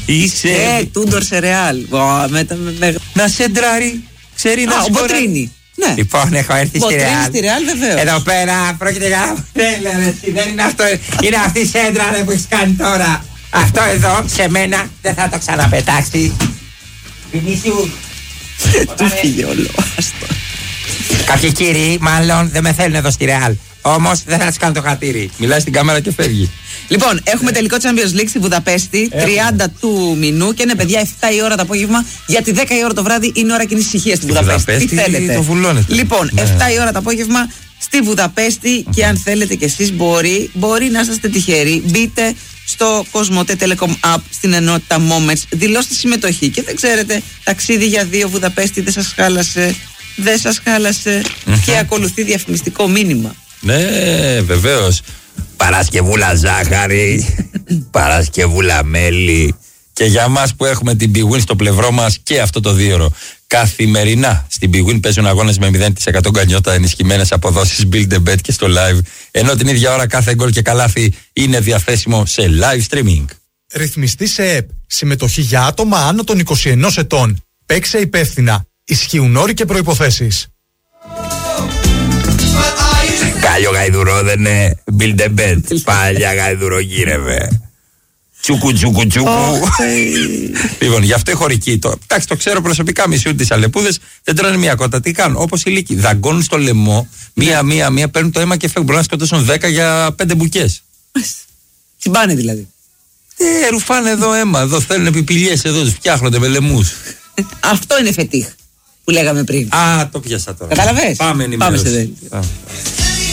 Είσαι. Τούντορ σε Ρεάλ. Να σεντράρει. Ξέρει να ο Μποτρίνι. Ναι. Λοιπόν, έχω έρθει στη Ρεάλ. Στη Ρεάλ, βεβαίως. Εδώ πέρα πρόκειται για. Δεν είναι αυτό. Είναι αυτή η σέντρα που έχει κάνει τώρα. Αυτό εδώ σε μένα δεν θα το ξαναπετάξει. Βινίσιου. Του φύγε όλο. Κάποιοι κύριοι, μάλλον δεν με θέλουν εδώ στη Ρεάλ. Όμως δεν θα τους κάνω το χατήρι. Μιλάει στην κάμερα και φεύγει. Λοιπόν, έχουμε τελικό Champions League στη Βουδαπέστη, 30 του μηνού και είναι παιδιά 7 η ώρα το απόγευμα, γιατί 10 η ώρα το βράδυ είναι ώρα κοινής ησυχίας στη Βουδαπέστη. Τι θέλετε. Το βουλώνετε. Λοιπόν, 7 η ώρα το απόγευμα στη Βουδαπέστη και αν θέλετε κι εσείς μπορεί να είστε τυχεροί. Μπείτε στο Cosmote Telecom App στην ενότητα Moments, δηλώστε συμμετοχή και δεν ξέρετε, ταξίδι για 2 Βουδαπέστη δεν σας χάλασε. Δεν σας χάλασε και ακολουθεί διαφημιστικό μήνυμα. Ναι, βεβαίως. Παρασκευούλα ζάχαρη, Παρασκευούλα μέλι. Και για μας που έχουμε την Big Win στο πλευρό μας και αυτό το 2ωρο. Καθημερινά στην Big Win παίζουν αγώνες με 0% γκανιότα, ενισχυμένες αποδόσεις Build a Bet και στο live. Ενώ την ίδια ώρα κάθε γκολ και καλάθι είναι διαθέσιμο σε live streaming. Ρυθμιστή σε ΕΠ. Συμμετοχή για άτομα άνω των 21 ετών. Παίξε υπεύθυνα. Ισχύουν όροι και προϋποθέσεις. Κάλιο γαϊδουρό δεν είναι Build a Bet. Παλιά γαϊδουρό γύρευε. Τσούκου. Λοιπόν, γι' αυτό οι χωρικοί. Εντάξει, το ξέρω προσωπικά, μισούν τις αλεπούδες, δεν τρώνε μία κότα. Τι κάνουν, όπως οι λύκοι. Δαγκώνουν στο λαιμό, μία, παίρνουν το αίμα και φεύγουν. Μπορούν να σκοτώσουν 10 για 5 μπουκές. Τσιμπάνε δηλαδή. Ρουφάνε εδώ αίμα, εδώ θέλουν επιπηλιές, εδώ τους φτιάχνονται με λαιμούς. Αυτό είναι φετίχ που λέγαμε πριν. Το πιάσα τώρα. Κατάλαβες. Πάμε σε δέλτιο.